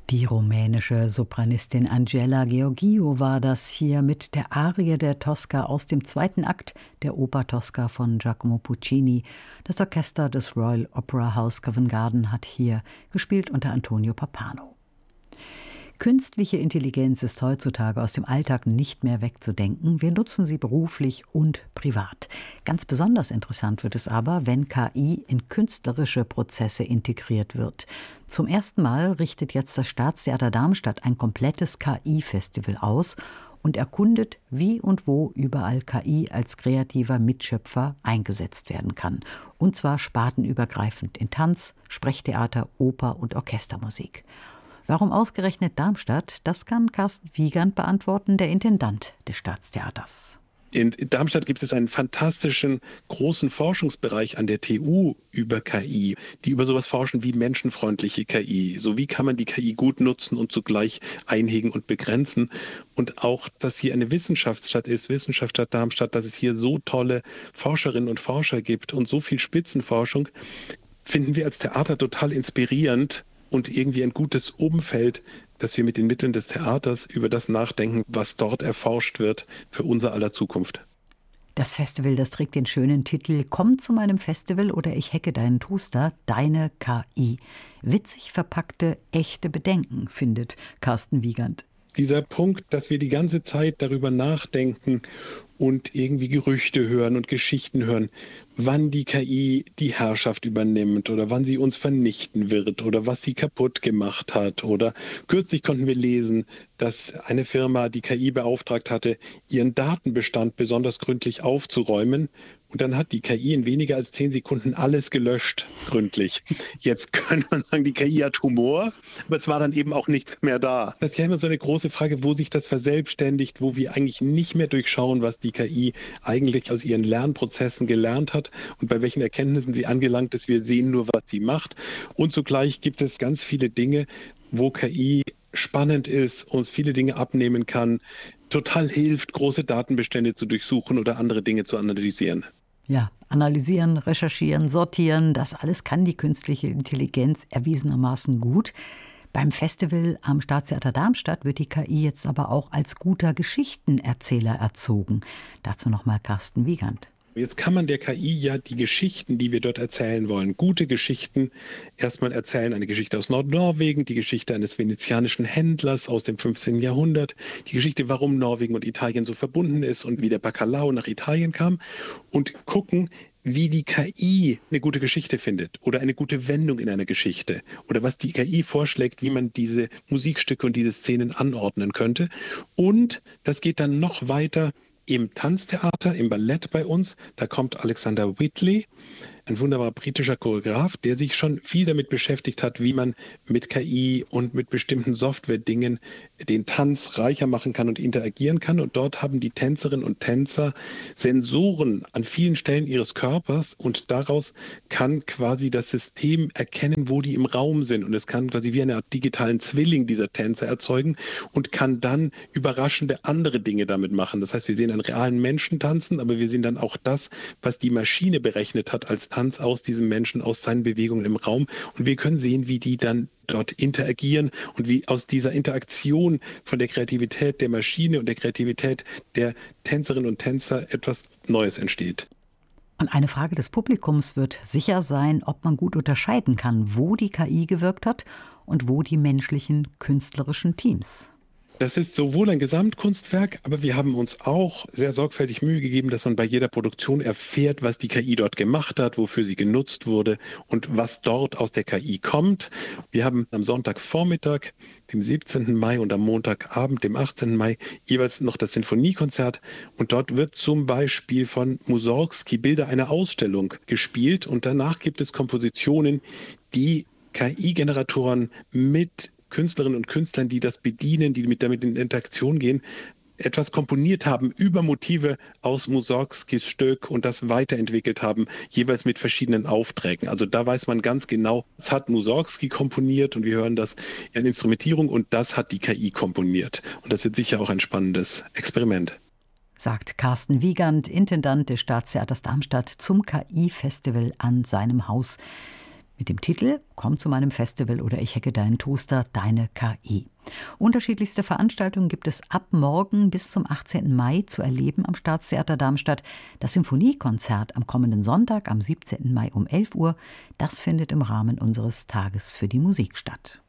Die rumänische Sopranistin Angela Gheorghiu war das hier mit der Arie der Tosca aus dem zweiten Akt der Oper Tosca von Giacomo Puccini. Das Orchester des Royal Opera House Covent Garden hat hier gespielt unter Antonio Pappano. Künstliche Intelligenz ist heutzutage aus dem Alltag nicht mehr wegzudenken. Wir nutzen sie beruflich und privat. Ganz besonders interessant wird es aber, wenn KI in künstlerische Prozesse integriert wird. Zum ersten Mal richtet jetzt das Staatstheater Darmstadt ein komplettes KI-Festival aus und erkundet, wie und wo überall KI als kreativer Mitschöpfer eingesetzt werden kann. Und zwar spartenübergreifend in Tanz, Sprechtheater, Oper und Orchestermusik. Warum ausgerechnet Darmstadt? Das kann Carsten Wiegand beantworten, der Intendant des Staatstheaters. In Darmstadt gibt es einen fantastischen, großen Forschungsbereich an der TU über KI, die über sowas forschen wie menschenfreundliche KI. So wie kann man die KI gut nutzen und zugleich einhegen und begrenzen. Und auch, dass hier eine Wissenschaftsstadt ist, Wissenschaftsstadt Darmstadt, dass es hier so tolle Forscherinnen und Forscher gibt und so viel Spitzenforschung, finden wir als Theater total inspirierend. Und irgendwie ein gutes Umfeld, dass wir mit den Mitteln des Theaters über das nachdenken, was dort erforscht wird für unser aller Zukunft. Das Festival, das trägt den schönen Titel »Komm zu meinem Festival oder ich hacke deinen Toaster, deine KI«. Witzig verpackte, echte Bedenken, findet Carsten Wiegand. Dieser Punkt, dass wir die ganze Zeit darüber nachdenken und irgendwie Gerüchte hören und Geschichten hören, wann die KI die Herrschaft übernimmt oder wann sie uns vernichten wird oder was sie kaputt gemacht hat. Oder kürzlich konnten wir lesen, dass eine Firma die KI beauftragt hatte, ihren Datenbestand besonders gründlich aufzuräumen. Und dann hat die KI in weniger als 10 Sekunden alles gelöscht, gründlich. Jetzt könnte man sagen, die KI hat Humor, aber es war dann eben auch nichts mehr da. Das ist ja immer so eine große Frage, wo sich das verselbstständigt, wo wir eigentlich nicht mehr durchschauen, was die KI eigentlich aus ihren Lernprozessen gelernt hat und bei welchen Erkenntnissen sie angelangt ist. Wir sehen nur, was sie macht. Und zugleich gibt es ganz viele Dinge, wo KI spannend ist, uns viele Dinge abnehmen kann, total hilft, große Datenbestände zu durchsuchen oder andere Dinge zu analysieren. Ja, analysieren, recherchieren, sortieren, das alles kann die künstliche Intelligenz erwiesenermaßen gut. Beim Festival am Staatstheater Darmstadt wird die KI jetzt aber auch als guter Geschichtenerzähler erzogen. Dazu nochmal Carsten Wiegand. Jetzt kann man der KI ja die Geschichten, die wir dort erzählen wollen, gute Geschichten, erstmal erzählen. Eine Geschichte aus Nordnorwegen, die Geschichte eines venezianischen Händlers aus dem 15. Jahrhundert, die Geschichte, warum Norwegen und Italien so verbunden ist und wie der Bacalao nach Italien kam und gucken, wie die KI eine gute Geschichte findet oder eine gute Wendung in einer Geschichte oder was die KI vorschlägt, wie man diese Musikstücke und diese Szenen anordnen könnte. Und das geht dann noch weiter im Tanztheater, im Ballett bei uns. Da kommt Alexander Whitley, ein wunderbarer britischer Choreograf, der sich schon viel damit beschäftigt hat, wie man mit KI und mit bestimmten Software-Dingen den Tanz reicher machen kann und interagieren kann. Und dort haben die Tänzerinnen und Tänzer Sensoren an vielen Stellen ihres Körpers und daraus kann quasi das System erkennen, wo die im Raum sind. Und es kann quasi wie eine Art digitalen Zwilling dieser Tänzer erzeugen und kann dann überraschende andere Dinge damit machen. Das heißt, wir sehen einen realen Menschen tanzen, aber wir sehen dann auch das, was die Maschine berechnet hat als Tanz aus diesem Menschen, aus seinen Bewegungen im Raum. Und wir können sehen, wie die dann dort interagieren und wie aus dieser Interaktion von der Kreativität der Maschine und der Kreativität der Tänzerinnen und Tänzer etwas Neues entsteht. Und eine Frage des Publikums wird sicher sein, ob man gut unterscheiden kann, wo die KI gewirkt hat und wo die menschlichen künstlerischen Teams. Das ist sowohl ein Gesamtkunstwerk, aber wir haben uns auch sehr sorgfältig Mühe gegeben, dass man bei jeder Produktion erfährt, was die KI dort gemacht hat, wofür sie genutzt wurde und was dort aus der KI kommt. Wir haben am Sonntagvormittag, dem 17. Mai und am Montagabend, dem 18. Mai, jeweils noch das Sinfoniekonzert. Und dort wird zum Beispiel von Mussorgsky Bilder einer Ausstellung gespielt. Und danach gibt es Kompositionen, die KI-Generatoren mit Künstlerinnen und Künstlern, die das bedienen, die damit in Interaktion gehen, etwas komponiert haben über Motive aus Mussorgskys Stück und das weiterentwickelt haben, jeweils mit verschiedenen Aufträgen. Also da weiß man ganz genau, das hat Mussorgsky komponiert und wir hören das in Instrumentierung und das hat die KI komponiert. Und das wird sicher auch ein spannendes Experiment. Sagt Carsten Wiegand, Intendant des Staatstheaters Darmstadt, zum KI-Festival an seinem Haus. mit dem Titel »Komm zu meinem Festival oder ich hacke deinen Toaster, deine KI«. Unterschiedlichste Veranstaltungen gibt es ab morgen bis zum 18. Mai zu erleben am Staatstheater Darmstadt. Das Symphoniekonzert am kommenden Sonntag, am 17. Mai um 11 Uhr, das findet im Rahmen unseres Tages für die Musik statt.